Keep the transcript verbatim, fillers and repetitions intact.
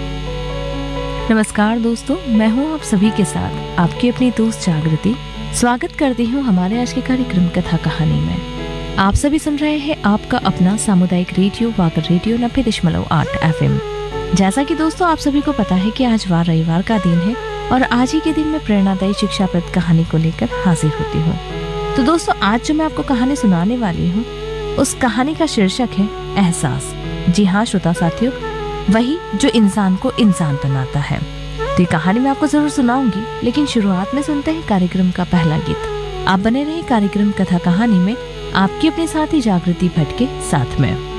नमस्कार दोस्तों, मैं हूं आप सभी के साथ आपकी अपनी दोस्त जागृति। स्वागत करती हूं हमारे आज के कार्यक्रम कथा कहानी में। आप सभी सुन रहे हैं आपका अपना सामुदायिक रेडियो वागर रेडियो नब्बे दशमलव आठ एफ एम। जैसा कि दोस्तों आप सभी को पता है कि आज वार रविवार का दिन है और आज ही के दिन मैं प्रेरणादायी शिक्षाप्रद कहानी को लेकर हाजिर होती हूँ। तो दोस्तों आज जो मैं आपको कहानी सुनाने वाली हूँ उस कहानी का शीर्षक है एहसास। जी हाँ श्रोता साथियों, वही जो इंसान को इंसान बनाता है। तो ये कहानी मैं आपको जरूर सुनाऊंगी, लेकिन शुरुआत में सुनते हैं कार्यक्रम का पहला गीत। आप बने रहे कार्यक्रम कथा कहानी में आपकी अपने साथी जागृति भट्ट के साथ में।